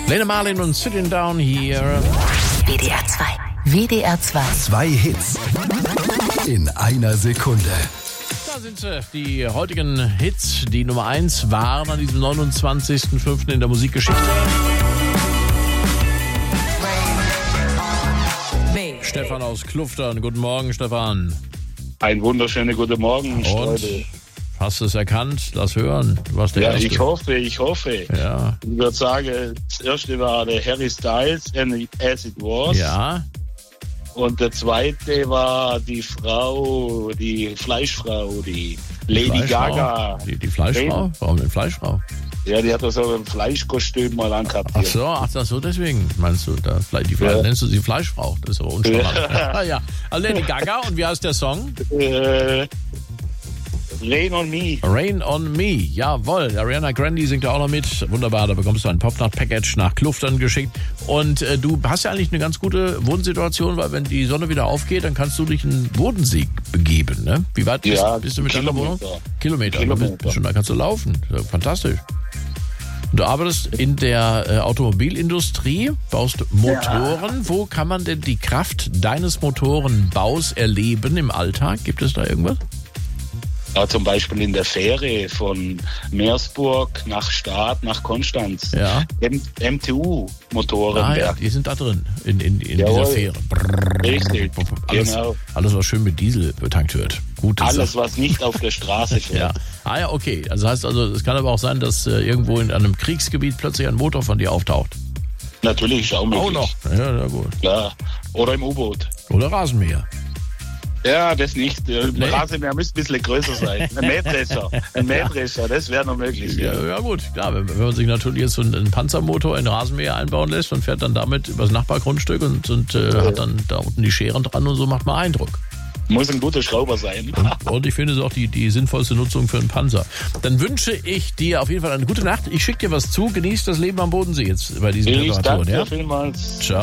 Lena Marlin und Sitting Down Here. WDR 2. WDR 2. 2 Hits in einer Sekunde. Da sind sie, die heutigen Hits. Die Nummer 1 waren an diesem 29.05. in der Musikgeschichte. Stefan aus Kluftern. Guten Morgen, Stefan. Ein wunderschöner guten Morgen, Streudel. Hast du es erkannt? Lass hören. Du warst der Ja, Erste. ich hoffe. Ja. Ich würde sagen, das erste war der Harry Styles, As It Was. Ja. Und der zweite war die Fleischfrau, die Lady Gaga. Die Fleischfrau? Warum denn Fleischfrau? Ja, die hat doch so ein Fleischkostüm mal angehabt. Ach so, deswegen meinst du, nennst du sie Fleischfrau? Das ist aber uncharmant. Ja. Also Lady Gaga, und wie heißt der Song? Rain on Me. Rain on Me, jawohl. Ariana Grande singt da auch noch mit. Wunderbar, da bekommst du ein Popnacht-Package nach Kluftern geschickt. Und du hast ja eigentlich eine ganz gute Wohnsituation, weil wenn die Sonne wieder aufgeht, dann kannst du dich in den Bodensee begeben, ne? Wie weit bist du mit deiner Wohnung? Kilometer. Da kannst du laufen. Fantastisch. Du arbeitest in der Automobilindustrie, baust Motoren. Ja. Wo kann man denn die Kraft deines Motorenbaus erleben im Alltag? Gibt es da irgendwas? Ja, zum Beispiel in der Fähre von Meersburg nach Stad, nach Konstanz. Ja. MTU-Motoren. Ja, die sind da drin, in dieser Fähre. Richtig, genau. Alles, was schön mit Diesel betankt wird. Gute alles, Sache. Was nicht auf der Straße fährt. Ja, okay. Also heißt es kann aber auch sein, dass irgendwo in einem Kriegsgebiet plötzlich ein Motor von dir auftaucht. Natürlich, auch möglich. Auch noch. Ja, gut. Klar. Oder im U-Boot. Oder Rasenmäher. Ja, das nicht. Rasenmäher müsste ein bisschen größer sein. Ein Mähdrescher, das wäre noch möglich. Ja gut, klar. Wenn man sich natürlich jetzt so einen Panzermotor in den Rasenmäher einbauen lässt und fährt dann damit übers Nachbargrundstück und hat dann da unten die Scheren dran und so, macht man Eindruck. Muss ein guter Schrauber sein. Und ich finde es auch die sinnvollste Nutzung für einen Panzer. Dann wünsche ich dir auf jeden Fall eine gute Nacht. Ich schicke dir was zu. Genieß das Leben am Bodensee jetzt bei diesen Temperaturen. Danke vielmals. Ciao.